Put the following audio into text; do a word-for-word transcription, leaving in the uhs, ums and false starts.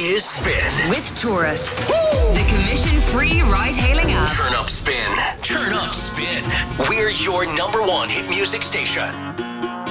is Spin. With Taurus, the commission-free ride-hailing app. Turn up Spin. Turn up Spin. We're your number one hit music station.